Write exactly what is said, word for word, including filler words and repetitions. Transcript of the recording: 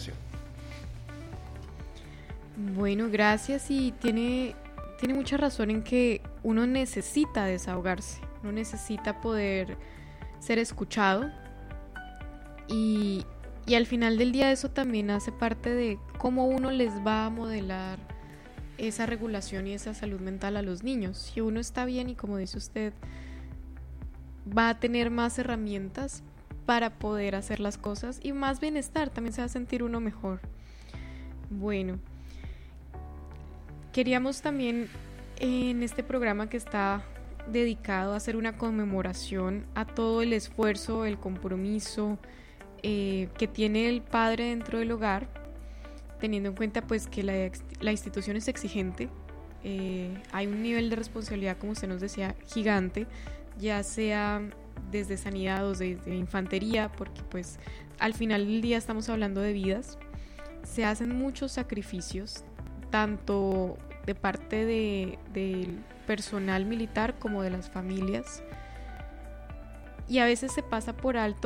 información. Bueno, gracias, y tiene, tiene mucha razón en que uno necesita desahogarse, uno necesita poder ser escuchado, y, y al final del día eso también hace parte de cómo uno les va a modelar esa regulación y esa salud mental a los niños. Si uno está bien y, como dice usted, va a tener más herramientas para poder hacer las cosas y más bienestar, también se va a sentir uno mejor. Bueno, queríamos también en este programa, que está dedicado a hacer una conmemoración a todo el esfuerzo, el compromiso eh, que tiene el padre dentro del hogar, teniendo en cuenta pues que la, la institución es exigente, eh, hay un nivel de responsabilidad, como usted nos decía, gigante, ya sea desde sanidad o desde infantería, porque pues al final del día estamos hablando de vidas. Se hacen muchos sacrificios, tanto de parte de, del personal militar como de las familias, y a veces se pasa por alto